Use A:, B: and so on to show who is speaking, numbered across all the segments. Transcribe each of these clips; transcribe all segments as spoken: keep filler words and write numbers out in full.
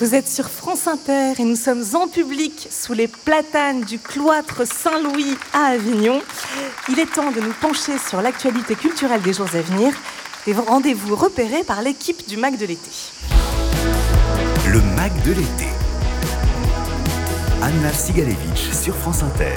A: Vous êtes sur France Inter et nous sommes en public sous les platanes du cloître Saint-Louis à Avignon. Il est temps de nous pencher sur l'actualité culturelle des jours à venir. Des rendez-vous repérés par l'équipe du Mac de l'été.
B: Le Mac de l'été. Anna Sigalevitch sur France Inter.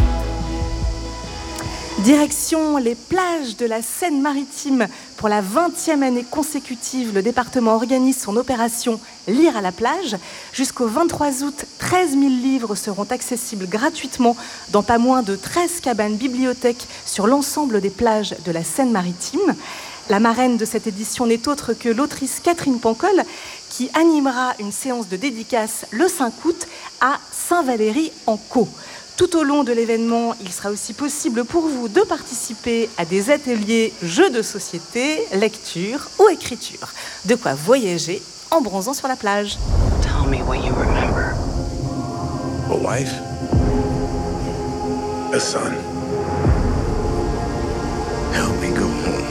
A: Direction les plages de la Seine-Maritime. Pour la vingtième année consécutive, le département organise son opération Lire à la plage. Jusqu'au vingt-trois août, treize mille livres seront accessibles gratuitement dans pas moins de treize cabanes bibliothèques sur l'ensemble des plages de la Seine-Maritime. La marraine de cette édition n'est autre que l'autrice Catherine Pancol, qui animera une séance de dédicace le cinq août à Saint-Valery-en-Caux. Tout au long de l'événement, il sera aussi possible pour vous de participer à des ateliers jeux de société, lecture ou écriture. De quoi voyager en bronzant sur la plage.
C: Tell me what you remember.
D: A wife. A son. Help me go home.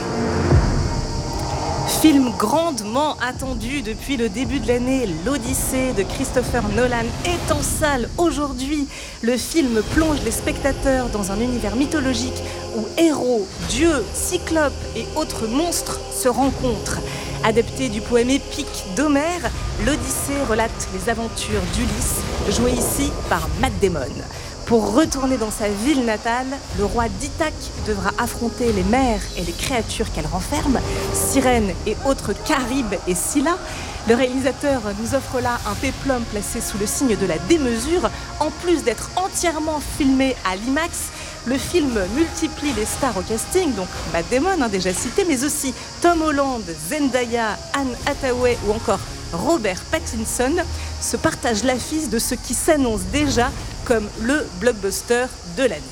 A: Film grandement attendu depuis le début de l'année, l'Odyssée de Christopher Nolan est en salle aujourd'hui. Le film plonge les spectateurs dans un univers mythologique où héros, dieux, cyclopes et autres monstres se rencontrent. Adapté du poème épique d'Homère, l'Odyssée relate les aventures d'Ulysse, joué ici par Matt Damon. Pour retourner dans sa ville natale, le roi d'Ithaque devra affronter les mers et les créatures qu'elle renferme, sirènes et autres Charybes et Scylla. Le réalisateur nous offre là un péplum placé sous le signe de la démesure. En plus d'être entièrement filmé à l'IMAX, le film multiplie les stars au casting, donc Matt Damon, hein, déjà cité, mais aussi Tom Holland, Zendaya, Anne Hathaway ou encore Robert Pattinson se partagent l'affiche de ce qui s'annonce déjà comme le blockbuster de l'année.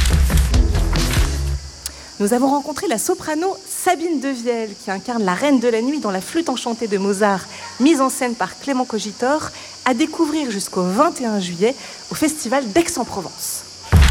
A: Nous avons rencontré la soprano Sabine Devielle, qui incarne la Reine de la Nuit dans La Flûte enchantée de Mozart, mise en scène par Clément Cogitor, à découvrir jusqu'au vingt et un juillet au Festival d'Aix-en-Provence.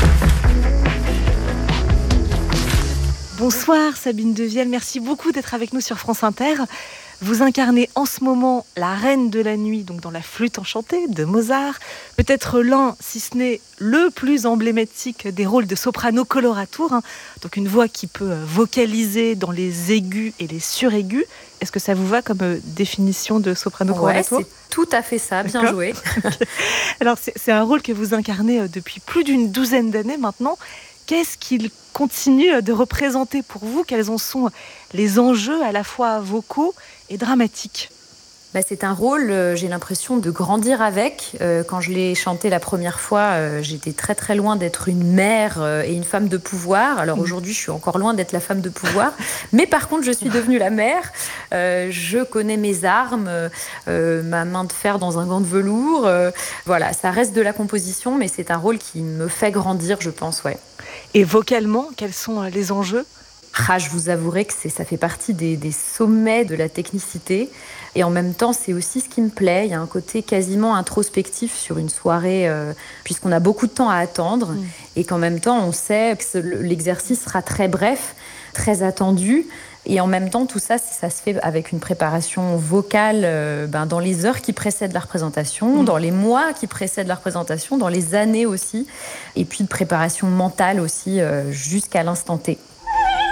A: Bonsoir Sabine Devielle, merci beaucoup d'être avec nous sur France Inter. Vous incarnez en ce moment la Reine de la Nuit, donc dans La Flûte enchantée de Mozart. Peut-être l'un, si ce n'est le plus emblématique des rôles de soprano coloratour, hein, donc une voix qui peut vocaliser dans les aigus et les suraigus. Est-ce que ça vous va comme euh, définition de soprano coloratour ?
E: Ouais, c'est tout à fait ça, bien
A: D'accord.
E: joué.
A: Alors c'est, c'est un rôle que vous incarnez depuis plus d'une douzaine d'années maintenant. Qu'est-ce qu'il continue de représenter pour vous ? Quels en sont les enjeux à la fois vocaux et dramatiques ?
E: Bah, c'est un rôle, euh, j'ai l'impression de grandir avec. Euh, quand je l'ai chanté la première fois, euh, j'étais très très loin d'être une mère euh, et une femme de pouvoir. Alors aujourd'hui, je suis encore loin d'être la femme de pouvoir. Mais par contre, je suis devenue la mère. Euh, je connais mes armes, euh, ma main de fer dans un gant de velours. Euh, voilà, ça reste de la composition, mais c'est un rôle qui me fait grandir, je pense, ouais.
A: Et vocalement, quels sont les enjeux ?
E: Ah, je vous avouerai que c'est, ça fait partie des, des sommets de la technicité. Et en même temps, c'est aussi ce qui me plaît. Il y a un côté quasiment introspectif sur une soirée, euh, puisqu'on a beaucoup de temps à attendre. Mmh. Et qu'en même temps, on sait que l'exercice sera très bref, très attendu. Et en même temps, tout ça, ça se fait avec une préparation vocale euh, ben, dans les heures qui précèdent la représentation, mmh. dans les mois qui précèdent la représentation, dans les années aussi. Et puis de préparation mentale aussi euh, jusqu'à l'instant T.